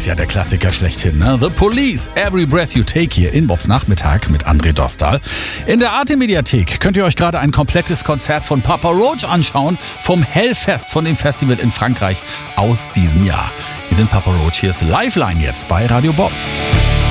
ist ja der Klassiker schlechthin, ne? The Police, Every Breath You Take hier in Bobs Nachmittag mit André Dostal. In der Arte-Mediathek könnt ihr euch gerade ein komplettes Konzert von Papa Roach anschauen, vom Hellfest, von dem Festival in Frankreich aus diesem Jahr. Wir sind Papa Roach, hier ist Lifeline jetzt bei Radio Bob.